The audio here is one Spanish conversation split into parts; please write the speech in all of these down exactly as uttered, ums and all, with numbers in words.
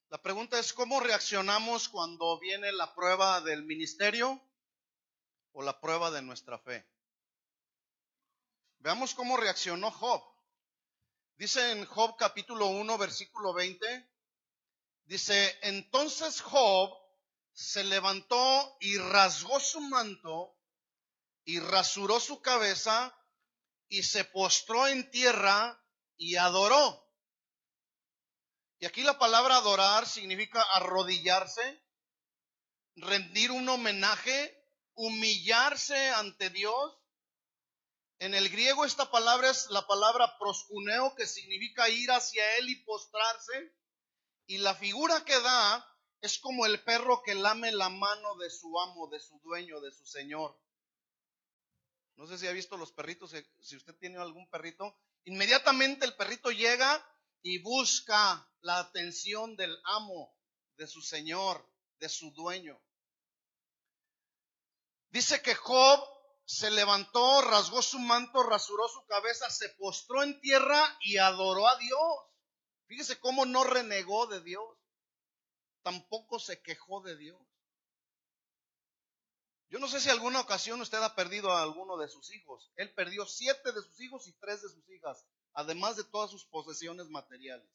La pregunta es, ¿cómo reaccionamos cuando viene la prueba del ministerio o la prueba de nuestra fe? Veamos cómo reaccionó Job. Dice en Job capítulo uno, versículo veinte, dice, entonces Job se levantó y rasgó su manto y rasuró su cabeza y se postró en tierra y adoró. Y aquí la palabra adorar significa arrodillarse, rendir un homenaje, humillarse ante Dios. En el griego esta palabra es la palabra proskuneo, que significa ir hacia Él y postrarse. Y la figura que da es como el perro que lame la mano de su amo, de su dueño, de su señor. No sé si ha visto los perritos, si usted tiene algún perrito, inmediatamente el perrito llega y busca la atención del amo, de su señor, de su dueño. Dice que Job se levantó, rasgó su manto, rasuró su cabeza, se postró en tierra y adoró a Dios. Fíjese cómo no renegó de Dios, tampoco se quejó de Dios. Yo no sé si alguna ocasión usted ha perdido a alguno de sus hijos. Él perdió siete de sus hijos y tres de sus hijas, además de todas sus posesiones materiales.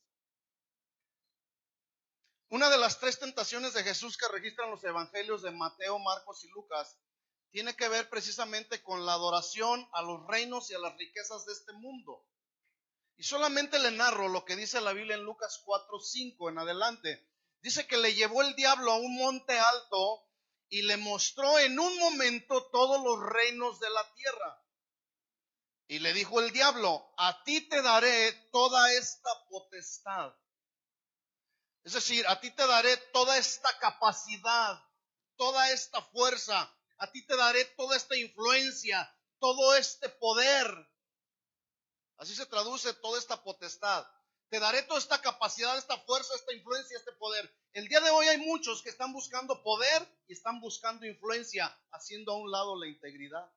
Una de las tres tentaciones de Jesús que registran los evangelios de Mateo, Marcos y Lucas tiene que ver precisamente con la adoración a los reinos y a las riquezas de este mundo. Y solamente le narro lo que dice la Biblia en Lucas cuatro, cinco en adelante. Dice que le llevó el diablo a un monte alto y le mostró en un momento todos los reinos de la tierra. Y le dijo el diablo, a ti te daré toda esta potestad. Es decir, a ti te daré toda esta capacidad, toda esta fuerza. A ti te daré toda esta influencia, todo este poder. Así se traduce toda esta potestad. Te daré toda esta capacidad, esta fuerza, esta influencia, este poder. El día de hoy hay muchos que están buscando poder y están buscando influencia, haciendo a un lado la integridad.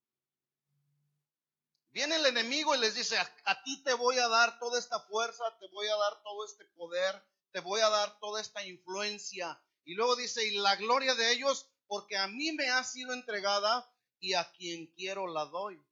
Viene el enemigo y les dice, a, a ti te voy a dar toda esta fuerza, te voy a dar todo este poder, te voy a dar toda esta influencia. Y luego dice, y la gloria de ellos, porque a mí me ha sido entregada y a quien quiero la doy.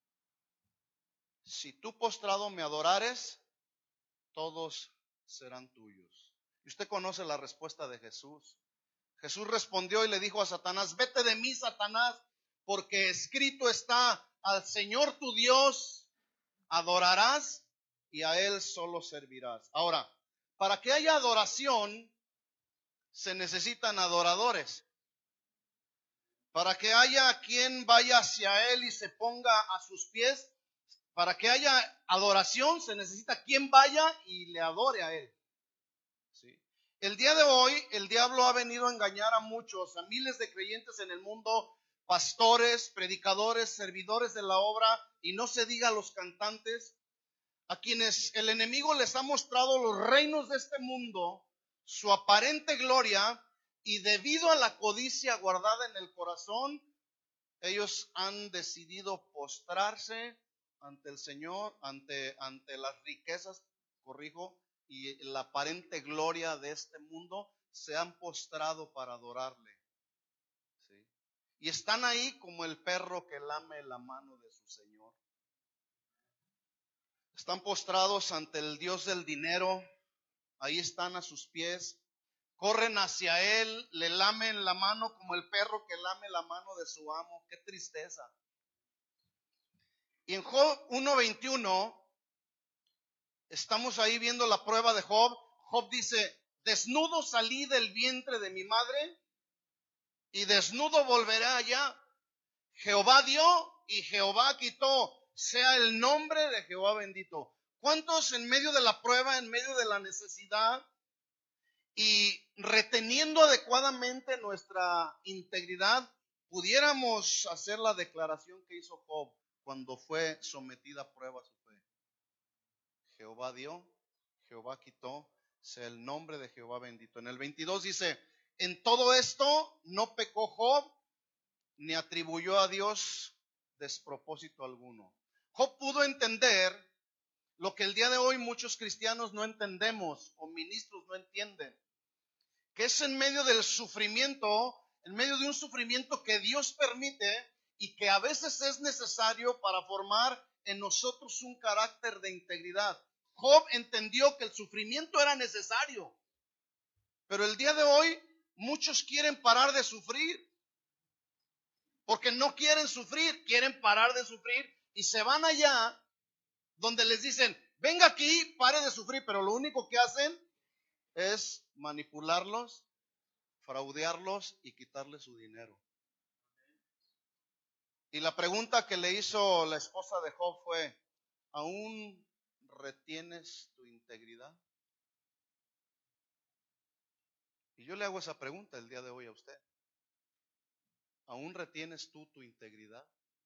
Si tú postrado me adorares, todos serán tuyos. Y usted conoce la respuesta de Jesús. Jesús respondió y le dijo a Satanás, vete de mí, Satanás, porque escrito está, al Señor tu Dios adorarás y a Él solo servirás. Ahora, para que haya adoración, se necesitan adoradores. Para que haya quien vaya hacia Él y se ponga a sus pies, para que haya adoración, se necesita quien vaya y le adore a Él. ¿Sí? El día de hoy, el diablo ha venido a engañar a muchos, a miles de creyentes en el mundo, pastores, predicadores, servidores de la obra, y no se diga los cantantes, a quienes el enemigo les ha mostrado los reinos de este mundo, su aparente gloria, y debido a la codicia guardada en el corazón, ellos han decidido postrarse ante el Señor, ante, ante las riquezas, corrijo, y la aparente gloria de este mundo, se han postrado para adorarle. ¿Sí? Y están ahí como el perro que lame la mano de su Señor. Están postrados ante el Dios del dinero, ahí están a sus pies, corren hacia Él, le lamen la mano como el perro que lame la mano de su amo. ¡Qué tristeza! Y en Job uno veintiuno, estamos ahí viendo la prueba de Job. Job dice, desnudo salí del vientre de mi madre y desnudo volveré allá. Jehová dio y Jehová quitó, sea el nombre de Jehová bendito. ¿Cuántos en medio de la prueba, en medio de la necesidad y reteniendo adecuadamente nuestra integridad, pudiéramos hacer la declaración que hizo Job cuando fue sometida a prueba su fe? Jehová dio, Jehová quitó, sea el nombre de Jehová bendito. En el veintidós dice, en todo esto no pecó Job, ni atribuyó a Dios despropósito alguno. Job pudo entender lo que el día de hoy muchos cristianos no entendemos o ministros no entienden. que es en medio del sufrimiento, en medio de un sufrimiento que Dios permite y que a veces es necesario para formar en nosotros un carácter de integridad. Job entendió que el sufrimiento era necesario, pero el día de hoy muchos quieren parar de sufrir, porque no quieren sufrir, quieren parar de sufrir y se van allá donde les dicen, venga aquí, pare de sufrir, pero lo único que hacen es manipularlos, fraudearlos y quitarles su dinero. Y la pregunta que le hizo la esposa de Job fue, ¿aún retienes tu integridad? Y yo le hago esa pregunta el día de hoy a usted. ¿Aún retienes tú tu integridad?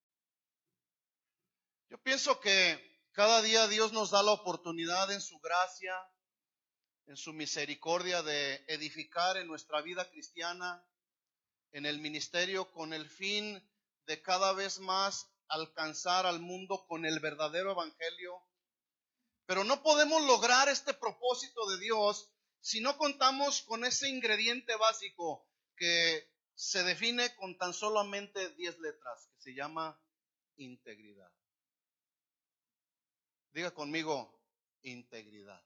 Yo pienso que cada día Dios nos da la oportunidad en su gracia, en su misericordia de edificar en nuestra vida cristiana, en el ministerio, con el fin de cada vez más alcanzar al mundo con el verdadero evangelio. Pero no podemos lograr este propósito de Dios si no contamos con ese ingrediente básico que se define con tan solamente diez letras, que se llama integridad. Diga conmigo, integridad.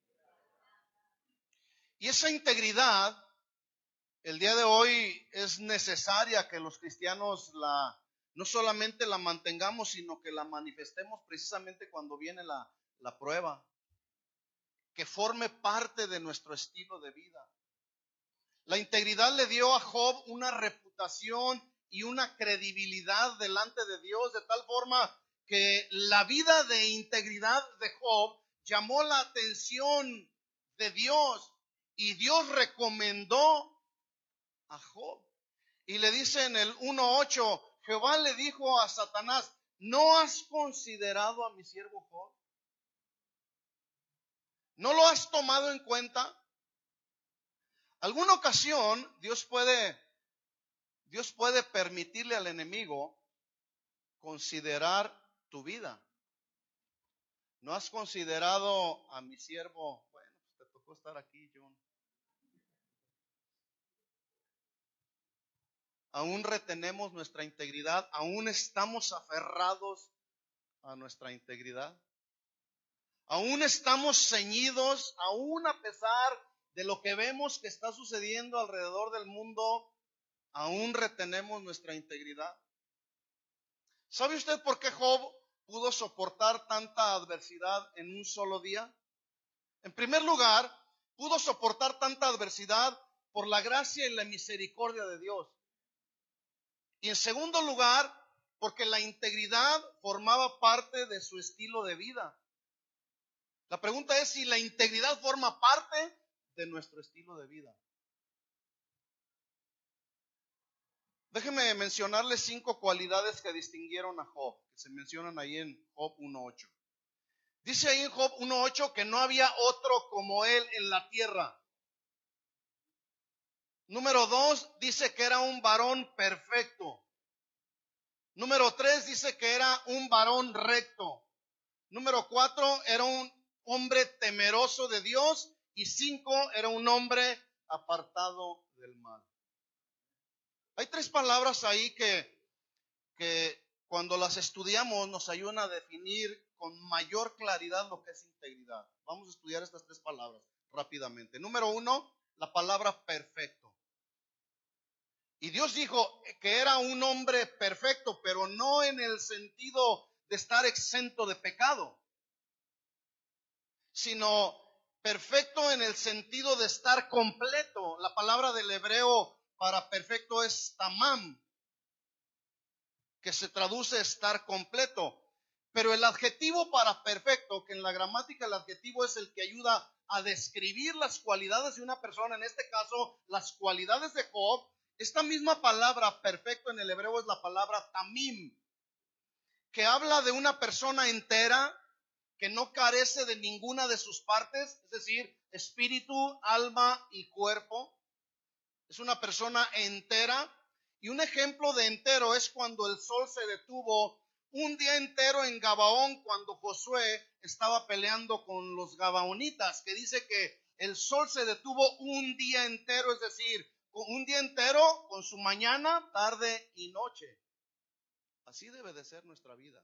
Y esa integridad, el día de hoy es necesaria que los cristianos la, no solamente la mantengamos, sino que la manifestemos precisamente cuando viene la, la prueba. Que forme parte de nuestro estilo de vida. La integridad le dio a Job una reputación y una credibilidad delante de Dios, de tal forma que la vida de integridad de Job llamó la atención de Dios y Dios recomendó a Job. Y le dice en el uno ocho, Jehová le dijo a Satanás, ¿no has considerado a mi siervo Job? ¿No lo has tomado en cuenta? Alguna ocasión Dios puede, Dios puede permitirle al enemigo considerar tu vida. ¿No has considerado a mi siervo? Bueno, pues te tocó estar aquí, John. Aún retenemos nuestra integridad, aún estamos aferrados a nuestra integridad. Aún estamos ceñidos, aún a pesar de lo que vemos que está sucediendo alrededor del mundo, aún retenemos nuestra integridad. ¿Sabe usted por qué Job pudo soportar tanta adversidad en un solo día? En primer lugar, pudo soportar tanta adversidad por la gracia y la misericordia de Dios. Y en segundo lugar, porque la integridad formaba parte de su estilo de vida. La pregunta es si la integridad forma parte de nuestro estilo de vida. Déjeme mencionarles cinco cualidades que distinguieron a Job, que se mencionan ahí en Job uno ocho. Dice ahí en Job uno ocho que no había otro como él en la tierra. Número dos, dice que era un varón perfecto. Número tres, dice que era un varón recto. Número cuatro, era un hombre temeroso de Dios. Y cinco, era un hombre apartado del mal. Hay tres palabras ahí que, que cuando las estudiamos nos ayudan a definir con mayor claridad lo que es integridad. Vamos a estudiar estas tres palabras rápidamente. Número uno, la palabra perfecto. Y Dios dijo que era un hombre perfecto, pero no en el sentido de estar exento de pecado, sino perfecto en el sentido de estar completo. La palabra del hebreo para perfecto es tamam, que se traduce estar completo. Pero el adjetivo para perfecto, que en la gramática el adjetivo es el que ayuda a describir las cualidades de una persona, en este caso las cualidades de Job, esta misma palabra perfecto en el hebreo es la palabra tamim, que habla de una persona entera, que no carece de ninguna de sus partes, es decir, espíritu, alma y cuerpo. Es una persona entera. Y un ejemplo de entero es cuando el sol se detuvo un día entero en Gabaón, cuando Josué estaba peleando con los gabaonitas, que dice que el sol se detuvo un día entero, es decir, un día entero con su mañana, tarde y noche. Así debe de ser nuestra vida.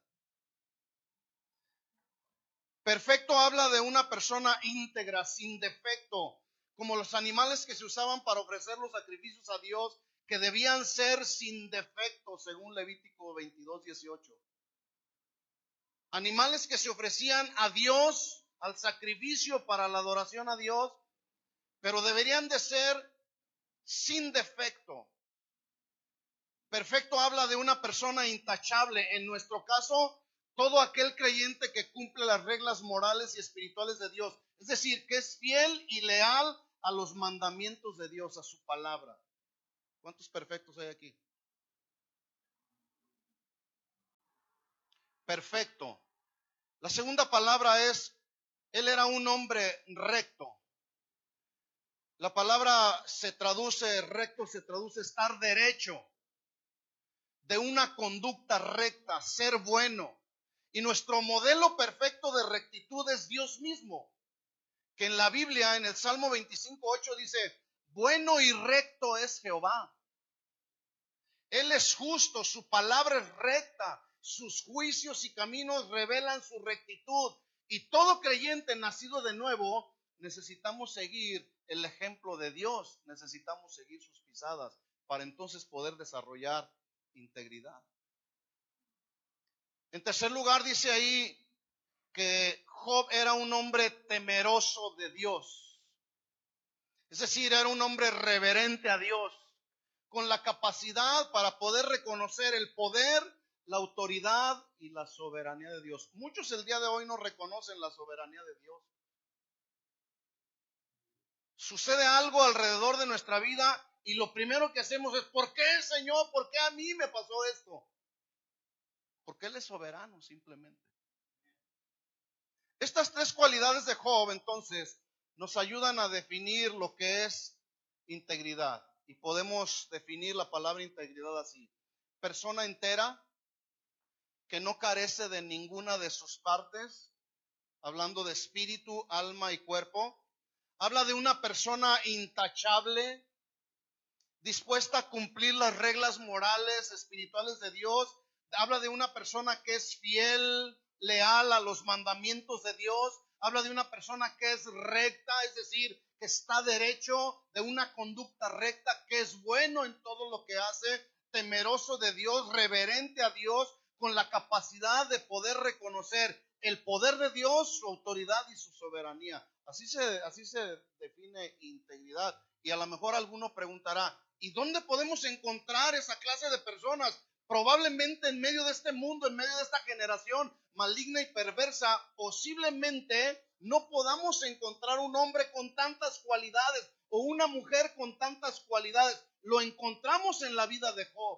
Perfecto habla de una persona íntegra, sin defecto, como los animales que se usaban para ofrecer los sacrificios a Dios, que debían ser sin defecto, según Levítico veintidós, dieciocho. Animales que se ofrecían a Dios, al sacrificio para la adoración a Dios, pero deberían de ser sin defecto. Perfecto habla de una persona intachable. En nuestro caso, todo aquel creyente que cumple las reglas morales y espirituales de Dios. Es decir, que es fiel y leal a los mandamientos de Dios, a su palabra. ¿Cuántos perfectos hay aquí? Perfecto. La segunda palabra es, él era un hombre recto. La palabra se traduce, recto se traduce estar derecho, de una conducta recta, ser bueno. Y nuestro modelo perfecto de rectitud es Dios mismo, que en la Biblia, en el Salmo veinticinco, ocho dice, bueno y recto es Jehová. Él es justo, su palabra es recta, sus juicios y caminos revelan su rectitud. Y todo creyente nacido de nuevo, necesitamos seguir el ejemplo de Dios, necesitamos seguir sus pisadas para entonces poder desarrollar integridad. En tercer lugar, dice ahí que Job era un hombre temeroso de Dios. Es decir, era un hombre reverente a Dios, con la capacidad para poder reconocer el poder, la autoridad y la soberanía de Dios. Muchos el día de hoy no reconocen la soberanía de Dios. Sucede algo alrededor de nuestra vida y lo primero que hacemos es, ¿por qué, Señor? ¿Por qué a mí me pasó esto? Porque Él es soberano, simplemente. Estas tres cualidades de Job, entonces, nos ayudan a definir lo que es integridad. Y podemos definir la palabra integridad así: persona entera que no carece de ninguna de sus partes, hablando de espíritu, alma y cuerpo. Habla de una persona intachable, dispuesta a cumplir las reglas morales, espirituales de Dios. Habla de una persona que es fiel, leal a los mandamientos de Dios. Habla de una persona que es recta, es decir, que está derecho, de una conducta recta, que es bueno en todo lo que hace, temeroso de Dios, reverente a Dios, con la capacidad de poder reconocer el poder de Dios, su autoridad y su soberanía. Así se, así se define integridad. Y a lo mejor alguno preguntará, ¿y dónde podemos encontrar esa clase de personas? Probablemente en medio de este mundo, en medio de esta generación maligna y perversa, posiblemente no podamos encontrar un hombre con tantas cualidades o una mujer con tantas cualidades. Lo encontramos en la vida de Job.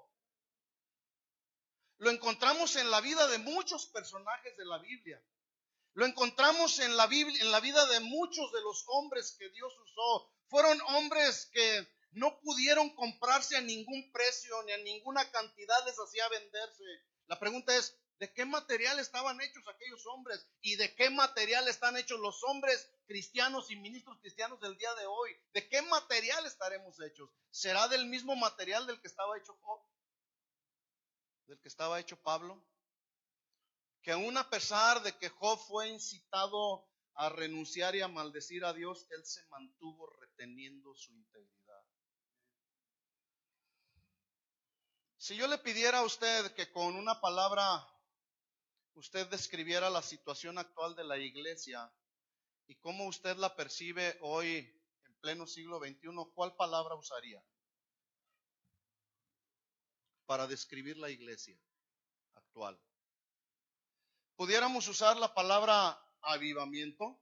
Lo encontramos en la vida de muchos personajes de la Biblia. Lo encontramos en la Biblia, en la vida de muchos de los hombres que Dios usó. Fueron hombres que no pudieron comprarse a ningún precio ni a ninguna cantidad les hacía venderse. La pregunta es, ¿de qué material estaban hechos aquellos hombres? ¿Y de qué material están hechos los hombres cristianos y ministros cristianos del día de hoy? ¿De qué material estaremos hechos? ¿Será del mismo material del que estaba hecho Job? ¿Del que estaba hecho Pablo? Que aún a pesar de que Job fue incitado a renunciar y a maldecir a Dios, él se mantuvo reteniendo su integridad. Si yo le pidiera a usted que con una palabra usted describiera la situación actual de la iglesia y cómo usted la percibe hoy en pleno siglo veintiuno, ¿cuál palabra usaría para describir la iglesia actual? ¿Pudiéramos usar la palabra avivamiento?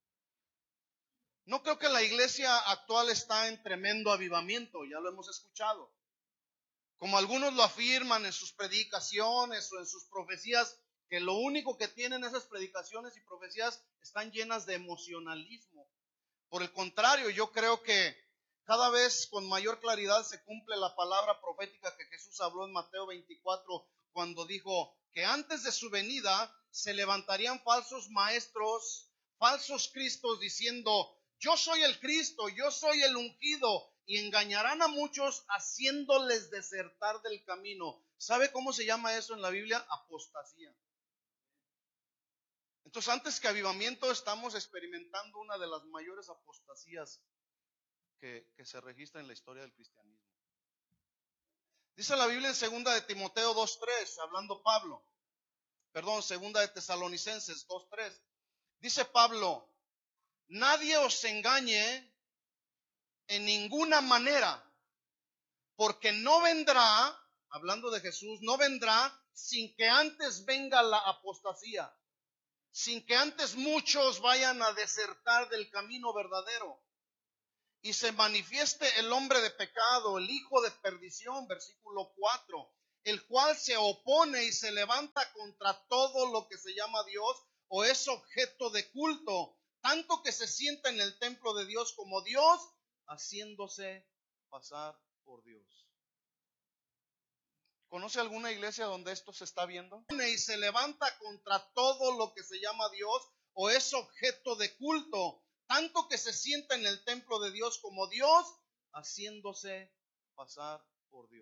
No creo que la iglesia actual está en tremendo avivamiento, ya lo hemos escuchado. Como algunos lo afirman en sus predicaciones o en sus profecías, que lo único que tienen esas predicaciones y profecías están llenas de emocionalismo. Por el contrario, yo creo que cada vez con mayor claridad se cumple la palabra profética que Jesús habló en Mateo veinticuatro, cuando dijo que antes de su venida se levantarían falsos maestros, falsos cristos, diciendo: yo soy el Cristo, yo soy el ungido, y engañarán a muchos haciéndoles desertar del camino. ¿Sabe cómo se llama eso en la Biblia? Apostasía. Entonces, antes que avivamiento, estamos experimentando una de las mayores apostasías que, que se registra en la historia del cristianismo. Dice la Biblia en segunda de Timoteo dos tres, hablando Pablo, perdón, segunda de Tesalonicenses dos tres, dice Pablo, nadie os engañe en ninguna manera, porque no vendrá, hablando de Jesús, no vendrá sin que antes venga la apostasía, sin que antes muchos vayan a desertar del camino verdadero y se manifieste el hombre de pecado, el hijo de perdición, versículo cuatro, el cual se opone y se levanta contra todo lo que se llama Dios o es objeto de culto, tanto que se sienta en el templo de Dios como Dios, haciéndose pasar por Dios. ¿Conoce alguna iglesia donde esto se está viendo? Y se levanta contra todo lo que se llama Dios o es objeto de culto, tanto que se sienta en el templo de Dios como Dios, haciéndose pasar por Dios.